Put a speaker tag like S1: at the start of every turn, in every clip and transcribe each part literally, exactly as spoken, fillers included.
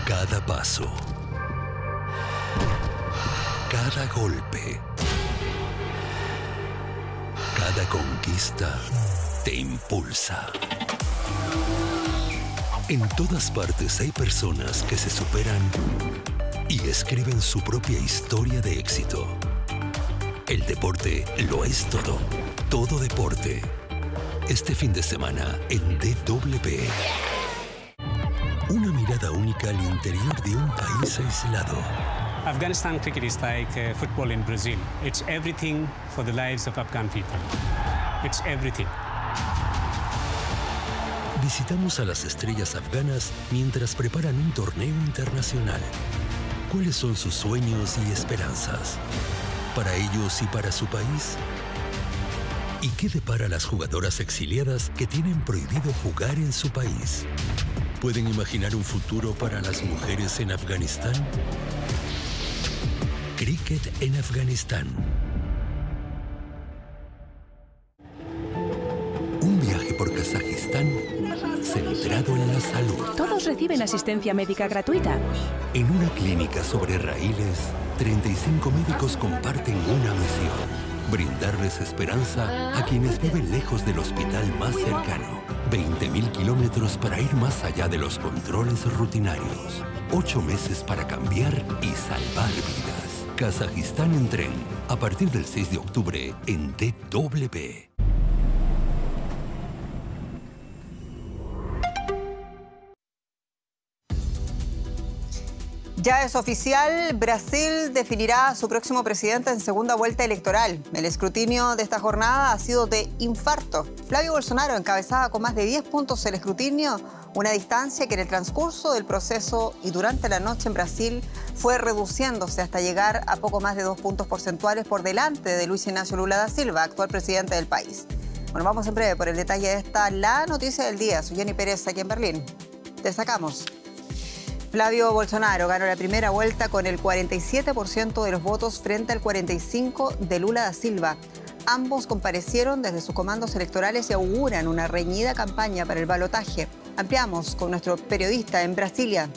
S1: Cada paso, cada golpe, cada conquista te impulsa. En todas partes hay personas que se superan y escriben su propia historia de éxito. El deporte lo es todo. Todo deporte. Este fin de semana en D W. Una mirada única al interior de un país aislado.
S2: Afghanistan cricket is like uh, football in Brazil. It's everything for the lives of Afghan people. It's everything.
S1: Visitamos a las estrellas afganas mientras preparan un torneo internacional. ¿Cuáles son sus sueños y esperanzas? Para ellos y para su país. ¿Y qué depara a las jugadoras exiliadas que tienen prohibido jugar en su país? ¿Pueden imaginar un futuro para las mujeres en Afganistán? Cricket en Afganistán. Un viaje por Kazajistán centrado en la salud.
S3: Todos reciben asistencia médica gratuita.
S1: En una clínica sobre raíles, treinta y cinco médicos comparten una misión. Brindarles esperanza a quienes viven lejos del hospital más cercano. veinte mil kilómetros para ir más allá de los controles rutinarios. Ocho meses para cambiar y salvar vidas. Kazajistán en tren. A partir del seis de octubre en D W.
S4: Ya es oficial, Brasil definirá a su próximo presidente en segunda vuelta electoral. El escrutinio de esta jornada ha sido de infarto. Flavio Bolsonaro encabezaba con más de diez puntos el escrutinio, una distancia que en el transcurso del proceso y durante la noche en Brasil fue reduciéndose hasta llegar a poco más de dos puntos porcentuales por delante de Luis Ignacio Lula da Silva, actual presidente del país. Bueno, vamos en breve por el detalle de esta, la noticia del día. Soy Jenny Pérez, aquí en Berlín. Destacamos. Flavio Bolsonaro ganó la primera vuelta con el cuarenta y siete por ciento de los votos frente al cuarenta y cinco por ciento de Lula da Silva. Ambos comparecieron desde sus comandos electorales y auguran una reñida campaña para el balotaje. Ampliamos con nuestro periodista en Brasilia.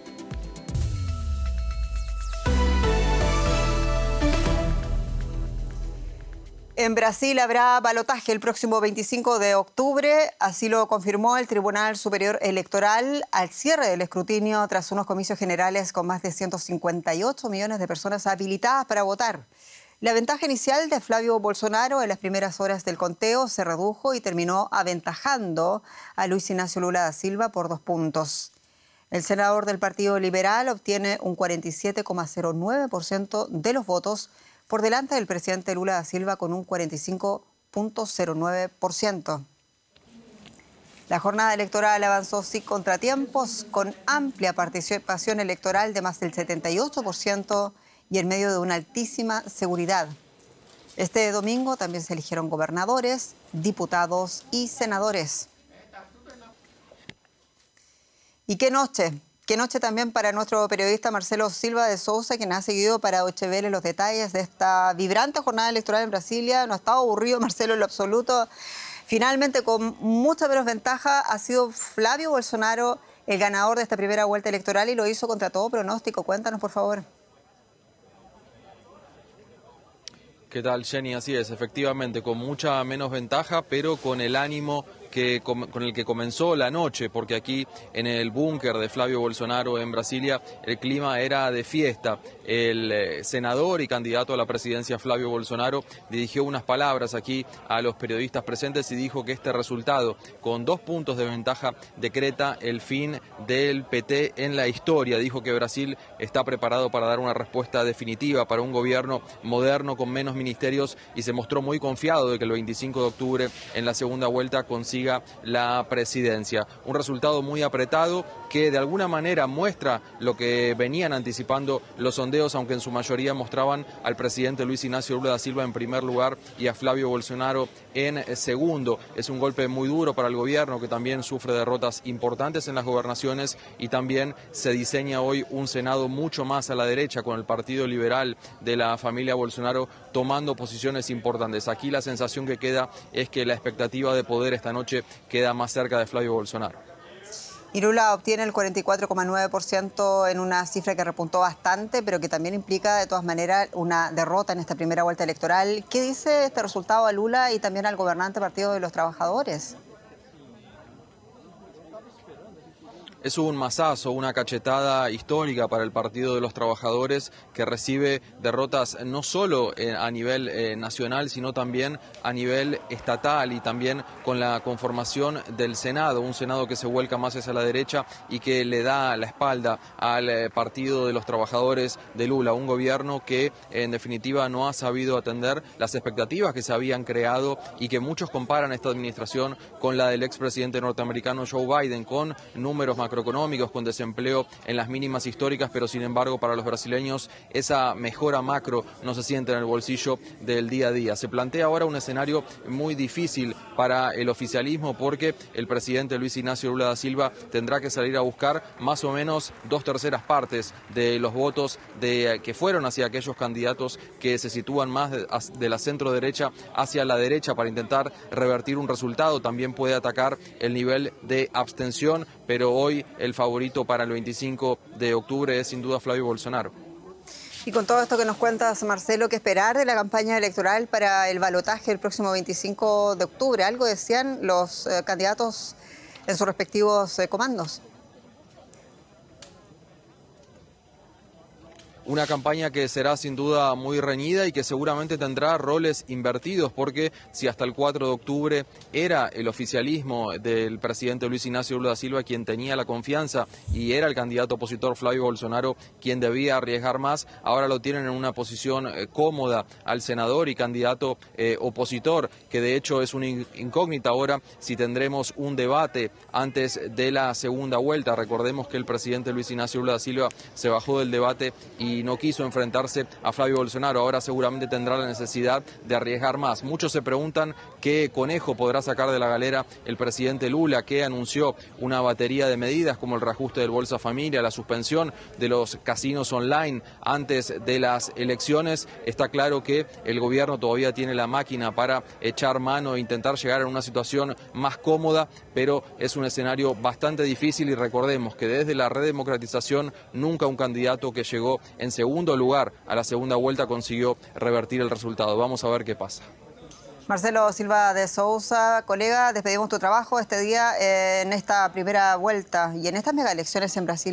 S4: En Brasil habrá balotaje el próximo veinticinco de octubre, así lo confirmó el Tribunal Superior Electoral al cierre del escrutinio tras unos comicios generales con más de ciento cincuenta y ocho millones de personas habilitadas para votar. La ventaja inicial de Flavio Bolsonaro en las primeras horas del conteo se redujo y terminó aventajando a Luis Ignacio Lula da Silva por dos puntos. El senador del Partido Liberal obtiene un cuarenta y siete coma cero nueve por ciento de los votos, por delante del presidente Lula da Silva con un cuarenta y cinco coma cero nueve por ciento. La jornada electoral avanzó sin contratiempos, con amplia participación electoral de más del setenta y ocho por ciento y en medio de una altísima seguridad. Este domingo también se eligieron gobernadores, diputados y senadores. ¿Y qué noche? Qué noche también para nuestro periodista Marcelo Silva de Sousa, quien ha seguido para Deutsche Welle los detalles de esta vibrante jornada electoral en Brasilia. No ha estado aburrido Marcelo en lo absoluto. Finalmente, con mucha menos ventaja, ha sido Flavio Bolsonaro el ganador de esta primera vuelta electoral y lo hizo contra todo pronóstico. Cuéntanos, por favor.
S5: ¿Qué tal, Jenny? Así es, efectivamente, con mucha menos ventaja, pero con el ánimo que, con el que comenzó la noche, porque aquí en el búnker de Flavio Bolsonaro en Brasilia el clima era de fiesta. El eh, senador y candidato a la presidencia Flavio Bolsonaro dirigió unas palabras aquí a los periodistas presentes y dijo que este resultado, con dos puntos de ventaja, decreta el fin del P T en la historia. Dijo que Brasil está preparado para dar una respuesta definitiva para un gobierno moderno con menos ministerios y se mostró muy confiado de que el veinticinco de octubre en la segunda vuelta consiga la presidencia. Un resultado muy apretado que de alguna manera muestra lo que venían anticipando los sondeos, aunque en su mayoría mostraban al presidente Luis Ignacio Lula da Silva en primer lugar y a Flavio Bolsonaro en segundo. Es un golpe muy duro para el gobierno, que también sufre derrotas importantes en las gobernaciones, y también se diseña hoy un Senado mucho más a la derecha, con el Partido Liberal de la familia Bolsonaro tomando posiciones importantes. Aquí la sensación que queda es que la expectativa de poder esta noche queda más cerca de Flavio Bolsonaro.
S4: Y Lula obtiene el cuarenta y cuatro coma nueve por ciento en una cifra que repuntó bastante, pero que también implica de todas maneras una derrota en esta primera vuelta electoral. ¿Qué dice este resultado a Lula y también al gobernante Partido de los Trabajadores?
S5: Es un mazazo, una cachetada histórica para el Partido de los Trabajadores, que recibe derrotas no solo a nivel eh, nacional, sino también a nivel estatal y también con la conformación del Senado, un Senado que se vuelca más hacia la derecha y que le da la espalda al eh, Partido de los Trabajadores de Lula, un gobierno que en definitiva no ha sabido atender las expectativas que se habían creado y que muchos comparan esta administración con la del expresidente norteamericano Joe Biden, con números más macroeconómicos, con desempleo en las mínimas históricas, pero sin embargo para los brasileños esa mejora macro no se siente en el bolsillo del día a día. Se plantea ahora un escenario muy difícil para el oficialismo porque el presidente Luis Ignacio Lula da Silva tendrá que salir a buscar más o menos dos terceras partes de los votos de, que fueron hacia aquellos candidatos que se sitúan más de, de la centro derecha hacia la derecha para intentar revertir un resultado. También puede atacar el nivel de abstención, pero hoy el favorito para el veinticinco de octubre es sin duda Flavio Bolsonaro.
S4: Y con todo esto que nos cuentas, Marcelo, ¿qué esperar de la campaña electoral para el balotaje el próximo veinticinco de octubre? ¿Algo decían los eh, candidatos en sus respectivos eh, comandos?
S5: Una campaña que será sin duda muy reñida y que seguramente tendrá roles invertidos, porque si hasta el cuatro de octubre era el oficialismo del presidente Luis Ignacio Lula da Silva quien tenía la confianza y era el candidato opositor Flavio Bolsonaro quien debía arriesgar más, ahora lo tienen en una posición eh, cómoda al senador y candidato eh, opositor, que de hecho es una incógnita ahora si tendremos un debate antes de la segunda vuelta. Recordemos que el presidente Luis Ignacio Lula da Silva se bajó del debate y y no quiso enfrentarse a Flavio Bolsonaro. Ahora seguramente tendrá la necesidad de arriesgar más. Muchos se preguntan qué conejo podrá sacar de la galera el presidente Lula, que anunció una batería de medidas como el reajuste del Bolsa Familia, la suspensión de los casinos online antes de las elecciones. Está claro que el gobierno todavía tiene la máquina para echar mano e intentar llegar a una situación más cómoda, pero es un escenario bastante difícil y recordemos que desde la redemocratización nunca un candidato que llegó en segundo lugar a la segunda vuelta consiguió revertir el resultado. Vamos a ver qué pasa.
S4: Marcelo Silva de Sousa, colega, despedimos tu trabajo este día eh, en esta primera vuelta y en estas mega elecciones en Brasil.